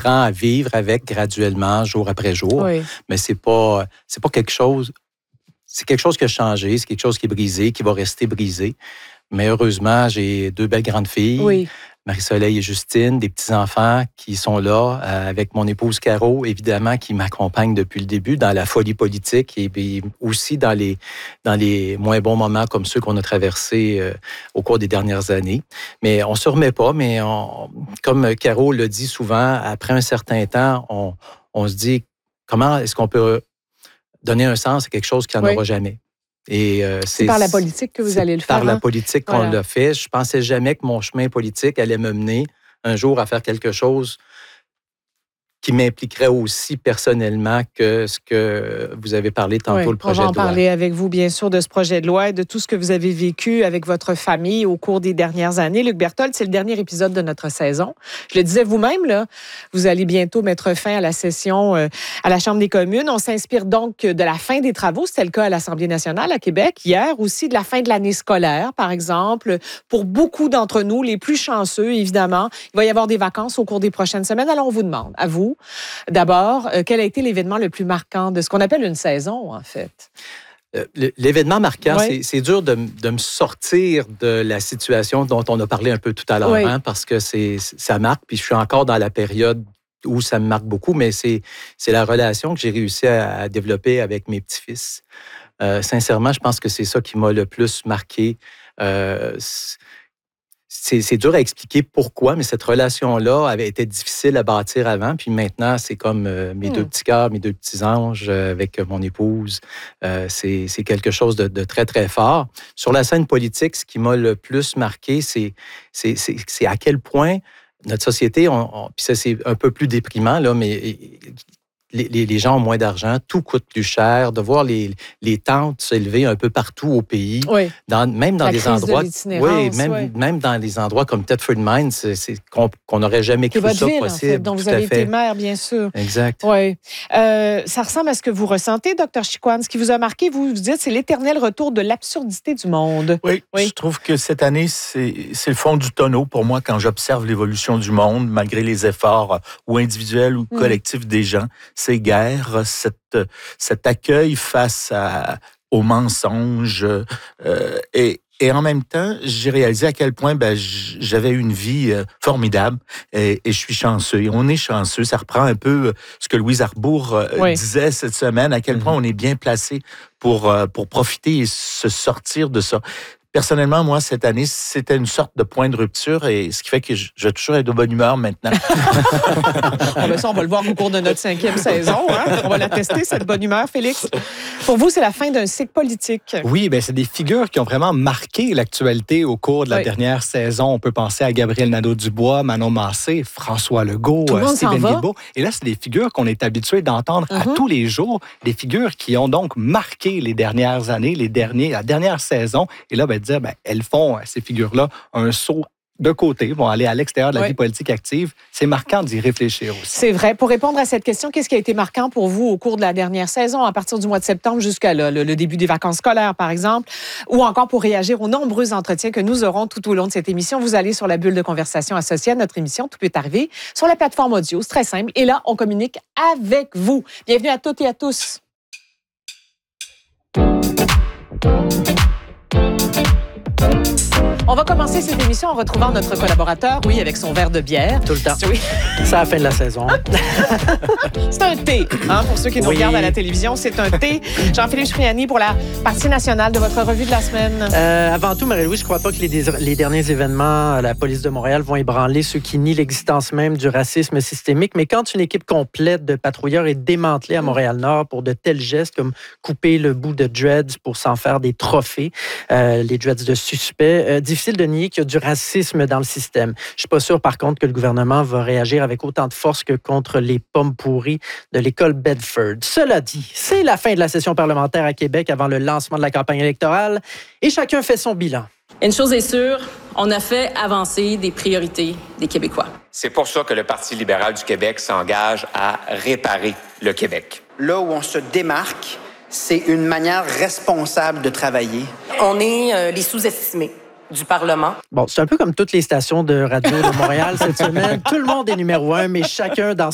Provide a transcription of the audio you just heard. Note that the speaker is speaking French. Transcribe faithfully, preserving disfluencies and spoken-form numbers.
apprend à vivre avec graduellement, jour après jour. Oui. Mais c'est pas, c'est pas quelque chose... C'est quelque chose qui a changé, c'est quelque chose qui est brisé, qui va rester brisé. Mais heureusement, j'ai deux belles grandes filles, Oui. Marie-Soleil et Justine, des petits-enfants qui sont là, euh, avec mon épouse Caro, évidemment, qui m'accompagne depuis le début dans la folie politique et puis aussi dans les, dans les moins bons moments comme ceux qu'on a traversés euh, au cours des dernières années. Mais on ne se remet pas, mais on, comme Caro le dit souvent, après un certain temps, on, on se dit comment est-ce qu'on peut donner un sens à quelque chose qui n'en Oui. aura jamais. Et euh, c'est, c'est par la politique que vous allez le faire. Par hein? la politique qu'on voilà. l'a fait. Je pensais jamais que mon chemin politique allait me mener un jour à faire quelque chose qui m'impliquerait aussi personnellement que ce que vous avez parlé tantôt, oui, le projet de loi. On va en parler avec vous, bien sûr, de ce projet de loi et de tout ce que vous avez vécu avec votre famille au cours des dernières années. Luc Berthold, c'est le dernier épisode de notre saison. Je le disais vous-même, là, vous allez bientôt mettre fin à la session euh, à la Chambre des communes. On s'inspire donc de la fin des travaux. C'était le cas à l'Assemblée nationale à Québec. Hier aussi, de la fin de l'année scolaire, par exemple. Pour beaucoup d'entre nous, les plus chanceux, évidemment, il va y avoir des vacances au cours des prochaines semaines. Alors, on vous demande, à vous, d'abord, euh, quel a été l'événement le plus marquant de ce qu'on appelle une saison, en fait? Euh, l'événement marquant, oui. c'est, c'est dur de, de me sortir de la situation dont on a parlé un peu tout à l'heure, oui. hein, parce que c'est, ça marque, puis je suis encore dans la période où ça me marque beaucoup, mais c'est, c'est la relation que j'ai réussi à, à développer avec mes petits-fils. Euh, sincèrement, je pense que c'est ça qui m'a le plus marqué. Euh, C'est, c'est dur à expliquer pourquoi, mais cette relation-là avait été difficile à bâtir avant. Puis maintenant, c'est comme euh, mes mmh. deux petits cœurs, mes deux petits anges euh, avec mon épouse. Euh, c'est, c'est quelque chose de, de très, très fort. Sur la scène politique, ce qui m'a le plus marqué, c'est, c'est, c'est, c'est à quel point notre société, on, on, puis ça, c'est un peu plus déprimant, là, mais les, les, les gens ont moins d'argent, tout coûte plus cher, de voir les, les tentes s'élever un peu partout au pays, oui. dans, même dans La des crise endroits, de l'itinérance, oui, même, oui. même dans des endroits comme Thetford Mines, c'est, c'est qu'on n'aurait jamais cru votre ça ville, possible. En fait, dont vous avez été maire, bien sûr. Exact. Oui. Euh, ça ressemble à ce que vous ressentez, docteur Chicoine. Ce qui vous a marqué, vous vous dites, c'est l'éternel retour de l'absurdité du monde. Oui, oui. Je trouve que cette année, c'est, c'est le fond du tonneau pour moi quand j'observe l'évolution du monde, malgré les efforts ou individuels ou collectifs mmh. des gens. Ces guerres, cette, cet accueil face à, aux mensonges. Euh, et, et en même temps, j'ai réalisé à quel point ben, j'avais une vie euh, formidable et, et je suis chanceux. Et on est chanceux. Ça reprend un peu ce que Louise Arbour euh, oui. disait cette semaine, à quel point on est bien placé pour, euh, pour profiter et se sortir de ça. Personnellement, moi, cette année, c'était une sorte de point de rupture et ce qui fait que je, je vais toujours être de bonne humeur maintenant. ah ben ça, on va le voir au cours de notre cinquième saison. Hein? On va la tester, cette bonne humeur, Félix. Pour vous, c'est la fin d'un cycle politique. Oui, bien, c'est des figures qui ont vraiment marqué l'actualité au cours de la oui. dernière saison. On peut penser à Gabriel Nadeau-Dubois, Manon Massé, François Legault, euh, Stephen Guilbeault. Et là, c'est des figures qu'on est habitué d'entendre mm-hmm. à tous les jours. Des figures qui ont donc marqué les dernières années, les derniers, la dernière saison. Et là, ben, dire, ben, elles font, ces figures-là, un saut de côté, vont aller à l'extérieur de la oui. vie politique active. C'est marquant d'y réfléchir aussi. C'est vrai. Pour répondre à cette question, qu'est-ce qui a été marquant pour vous au cours de la dernière saison, à partir du mois de septembre jusqu'à là, le, le début des vacances scolaires, par exemple, ou encore pour réagir aux nombreux entretiens que nous aurons tout au long de cette émission, vous allez sur la bulle de conversation associée à notre émission. Tout peut arriver sur la plateforme audio. C'est très simple. Et là, on communique avec vous. Bienvenue à toutes et à tous. On va commencer cette émission en retrouvant notre collaborateur, oui, avec son verre de bière. Tout le temps. Oui. C'est à la fin de la saison. C'est un thé, hein, pour ceux qui nous oui. regardent à la télévision. C'est un thé. Jean-Philippe Cipriani pour la partie nationale de votre revue de la semaine. Euh, avant tout, Marie-Louise, je ne crois pas que les, dés- les derniers événements à la police de Montréal vont ébranler ceux qui nient l'existence même du racisme systémique. Mais quand une équipe complète de patrouilleurs est démantelée à Montréal-Nord pour de tels gestes comme couper le bout de dreads pour s'en faire des trophées, euh, les dreads de suspects, euh, difficile de nier qu'il y a du racisme dans le système. Je ne suis pas sûr, par contre, que le gouvernement va réagir avec autant de force que contre les pommes pourries de l'école Bedford. Cela dit, c'est la fin de la session parlementaire à Québec avant le lancement de la campagne électorale et chacun fait son bilan. Une chose est sûre, on a fait avancer des priorités des Québécois. C'est pour ça que le Parti libéral du Québec s'engage à réparer le Québec. Là où on se démarque, c'est une manière responsable de travailler. On est euh, les sous-estimés du Parlement. Bon, c'est un peu comme toutes les stations de radio de Montréal cette semaine. Tout le monde est numéro un, mais chacun dans